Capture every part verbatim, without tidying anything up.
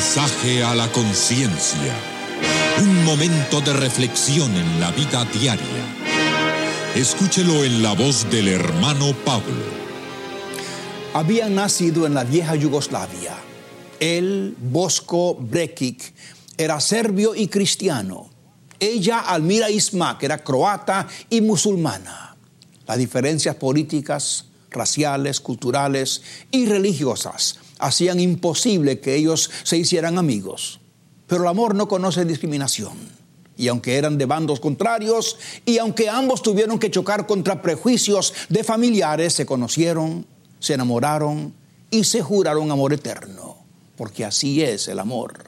Mensaje a la conciencia. Un momento de reflexión en la vida diaria. Escúchelo en la voz del hermano Pablo. Había nacido en la vieja Yugoslavia. Él, Boško Brekić, era serbio y cristiano. Ella, Almira Ismak, era croata y musulmana. Las diferencias políticas, raciales, culturales y religiosas hacían imposible que ellos se hicieran amigos. Pero el amor no conoce discriminación. Y aunque eran de bandos contrarios, y aunque ambos tuvieron que chocar contra prejuicios de familiares, se conocieron, se enamoraron y se juraron amor eterno. Porque así es el amor.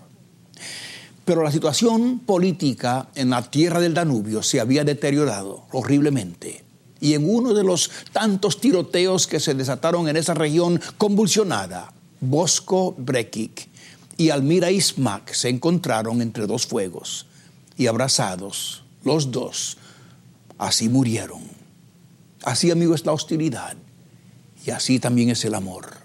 Pero la situación política en la tierra del Danubio se había deteriorado horriblemente. Y en uno de los tantos tiroteos que se desataron en esa región convulsionada, Boško Brekić y Almira Ismak se encontraron entre dos fuegos y abrazados, los dos, así murieron. Así, amigo, es la hostilidad y así también es el amor.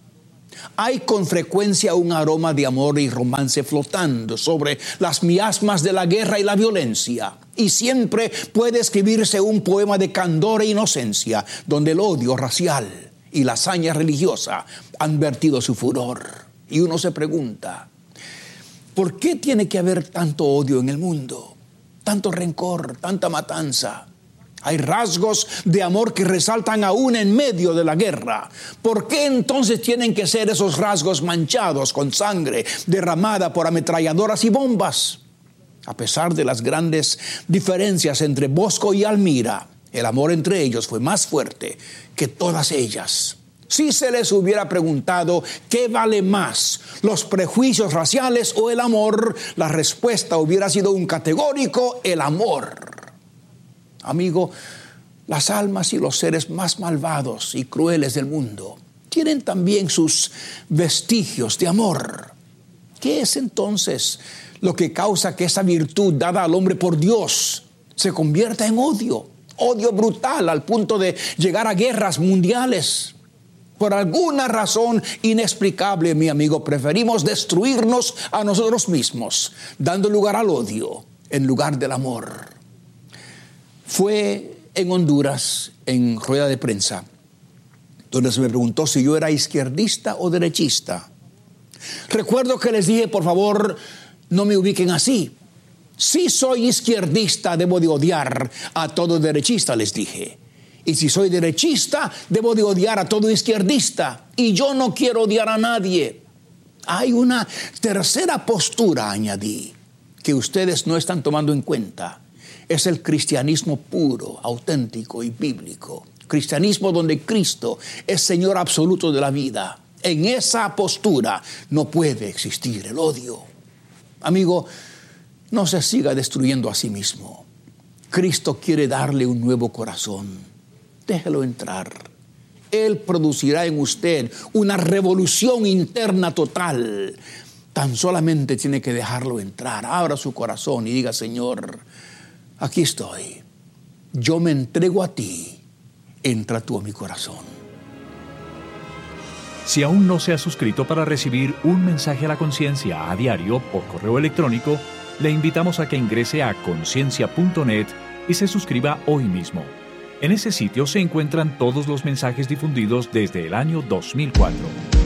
Hay con frecuencia un aroma de amor y romance flotando sobre las miasmas de la guerra y la violencia. Y siempre puede escribirse un poema de candor e inocencia, donde el odio racial y la hazaña religiosa han vertido su furor. Y uno se pregunta, ¿por qué tiene que haber tanto odio en el mundo? Tanto rencor, tanta matanza. Hay rasgos de amor que resaltan aún en medio de la guerra. ¿Por qué entonces tienen que ser esos rasgos manchados con sangre derramada por ametralladoras y bombas? A pesar de las grandes diferencias entre Boško y Almira, el amor entre ellos fue más fuerte que todas ellas. Si se les hubiera preguntado qué vale más, los prejuicios raciales o el amor, la respuesta hubiera sido un categórico: el amor. Amigo, las almas y los seres más malvados y crueles del mundo tienen también sus vestigios de amor. ¿Qué es entonces lo que causa que esa virtud dada al hombre por Dios se convierta en odio? Odio brutal al punto de llegar a guerras mundiales. Por alguna razón inexplicable, mi amigo, preferimos destruirnos a nosotros mismos, dando lugar al odio en lugar del amor. Fue en Honduras, en rueda de prensa, donde se me preguntó si yo era izquierdista o derechista. Recuerdo que les dije, por favor, no me ubiquen así. Si soy izquierdista, debo de odiar a todo derechista, les dije. Y si soy derechista, debo de odiar a todo izquierdista. Y yo no quiero odiar a nadie. Hay una tercera postura, añadí, que ustedes no están tomando en cuenta. Es el cristianismo puro, auténtico y bíblico. Cristianismo donde Cristo es Señor absoluto de la vida. En esa postura no puede existir el odio. Amigo, no se siga destruyendo a sí mismo. Cristo quiere darle un nuevo corazón. Déjelo entrar. Él producirá en usted una revolución interna total. Tan solamente tiene que dejarlo entrar. Abra su corazón y diga: Señor, aquí estoy. Yo me entrego a ti. Entra tú a mi corazón. Si aún no se ha suscrito para recibir un mensaje a la conciencia a diario por correo electrónico, le invitamos a que ingrese a conciencia punto net y se suscriba hoy mismo. En ese sitio se encuentran todos los mensajes difundidos desde el año dos mil cuatro.